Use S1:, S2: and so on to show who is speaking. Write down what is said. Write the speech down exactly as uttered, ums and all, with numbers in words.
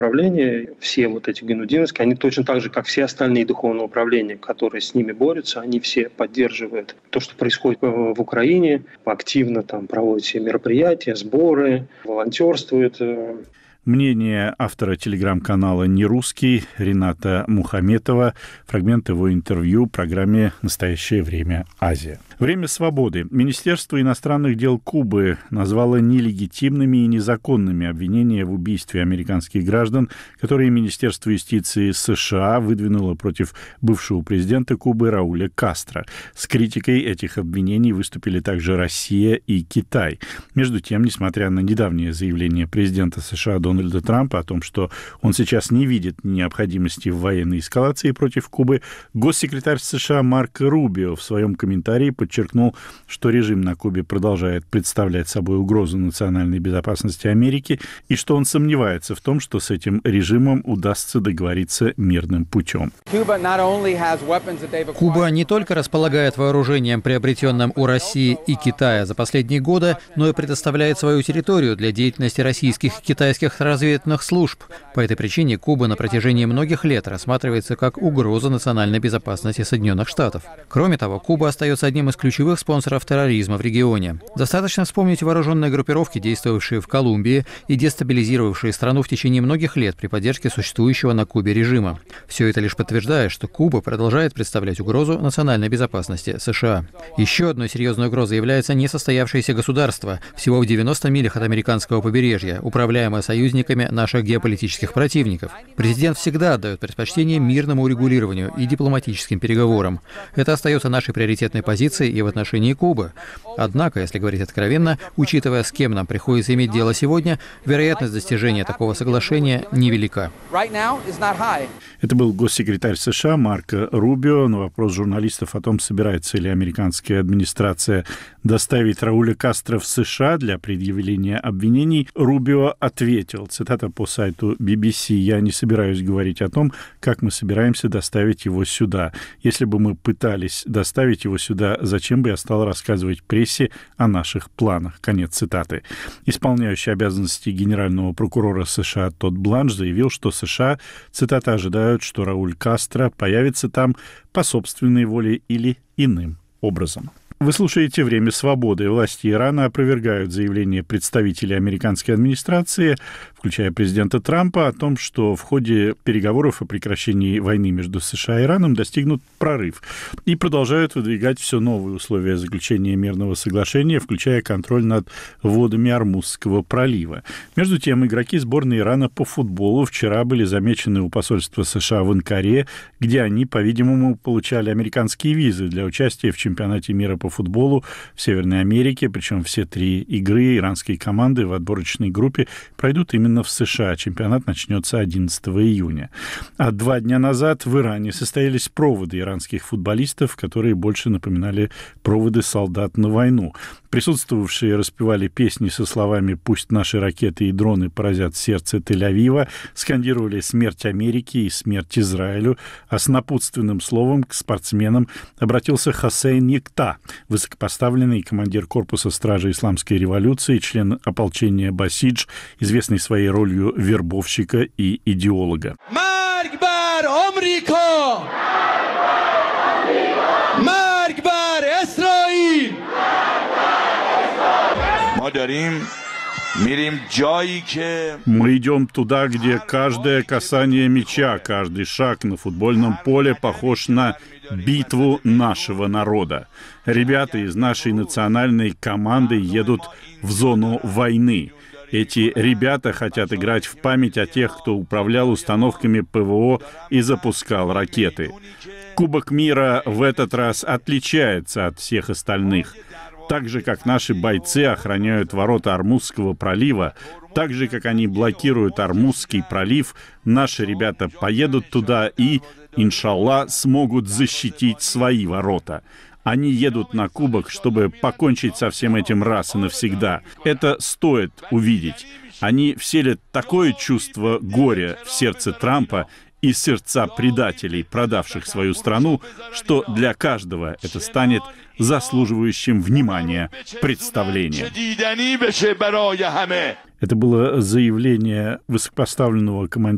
S1: управления, все вот эти гайнутдиновские, они точно так же, как все остальные духовные управления, которые с ними борются, они все поддерживают то, что происходит в Украине, активно там проводят все мероприятия, сборы, волонтерствуют.
S2: Мнение автора телеграм-канала «Нерусский» Рената Мухаметова, фрагмент его интервью в программе «Настоящее время. Азия». Время свободы. Министерство иностранных дел Кубы назвало нелегитимными и незаконными обвинения в убийстве американских граждан, которые Министерство юстиции США выдвинуло против бывшего президента Кубы Рауля Кастро. С критикой этих обвинений выступили также Россия и Китай. Между тем, несмотря на недавнее заявление президента США Дональда Трампа о том, что он сейчас не видит необходимости в военной эскалации против Кубы, госсекретарь США Марк Рубио в своем комментарии подчеркнул, что режим на Кубе продолжает представлять собой угрозу национальной безопасности Америки и что он сомневается в том, что с этим режимом удастся договориться мирным путем.
S3: Куба не только располагает вооружением, приобретенным у России и Китая за последние годы, но и предоставляет свою территорию для деятельности российских и китайских разведывательных служб. По этой причине Куба на протяжении многих лет рассматривается как угроза национальной безопасности Соединенных Штатов. Кроме того, Куба остается одним из ключевых спонсоров терроризма в регионе. Достаточно вспомнить вооруженные группировки, действовавшие в Колумбии и дестабилизировавшие страну в течение многих лет при поддержке существующего на Кубе режима. Все это лишь подтверждает, что Куба продолжает представлять угрозу национальной безопасности США. Еще одной серьезной угрозой является несостоявшееся государство, всего в девяноста милях от американского побережья, управляемое союзниками наших геополитических противников. Президент всегда отдает предпочтение мирному урегулированию и дипломатическим переговорам. Это остается нашей приоритетной позицией и в отношении Кубы. Однако, если говорить откровенно, учитывая, с кем нам приходится иметь дело сегодня, вероятность достижения такого соглашения невелика.
S2: Это был госсекретарь США Марк Рубио. На вопрос журналистов о том, собирается ли американская администрация доставить Рауля Кастро в США для предъявления обвинений, Рубио ответил, цитата по сайту би би си: «Я не собираюсь говорить о том, как мы собираемся доставить его сюда. Если бы мы пытались доставить его сюда, зачем бы я стал рассказывать прессе о наших планах?» Конец цитаты. Исполняющий обязанности генерального прокурора США Тодд Бланш заявил, что США, цитата, ожидают, что Рауль Кастро появится там по собственной воле или иным образом. Вы слушаете «Время свободы». Власти Ирана опровергают заявление представителей американской администрации, включая президента Трампа, о том, что в ходе переговоров о прекращении войны между США и Ираном достигнут прорыв, и продолжают выдвигать все новые условия заключения мирного соглашения, включая контроль над водами Ормузского пролива. Между тем, игроки сборной Ирана по футболу вчера были замечены у посольства США в Анкаре, где они, по-видимому, получали американские визы для участия в чемпионате мира по футболу в Северной Америке, причем все три игры иранской команды в отборочной группе пройдут именно в США. Чемпионат начнется одиннадцатого июня. А два дня назад в Иране состоялись проводы иранских футболистов, которые больше напоминали проводы солдат на войну. Присутствовавшие распевали песни со словами «Пусть наши ракеты и дроны поразят сердце Тель-Авива», скандировали «Смерть Америке» и «Смерть Израилю», а с напутственным словом к спортсменам обратился Хосейн Якта, высокопоставленный командир корпуса стражи исламской революции, член ополчения Басидж, известный своей ролью вербовщика и идеолога.
S4: Марк бар Америка! Марк бар Израиль!
S2: Мы идем туда, где каждое касание мяча, каждый шаг на футбольном поле похож на битву нашего народа. Ребята из нашей национальной команды едут в зону войны. Эти ребята хотят играть в память о тех, кто управлял установками ПВО и запускал ракеты. Кубок мира в этот раз отличается от всех остальных. Так же, как наши бойцы охраняют ворота Ормузского пролива, так же, как они блокируют Ормузский пролив, наши ребята поедут туда и, иншаллах, смогут защитить свои ворота. Они едут на кубок, чтобы покончить со всем этим раз и навсегда. Это стоит увидеть. Они вселят такое чувство горя в сердце Трампа и сердца предателей, продавших свою страну, что для каждого это станет заслуживающим внимания представлением. Это было заявление высокопоставленного командира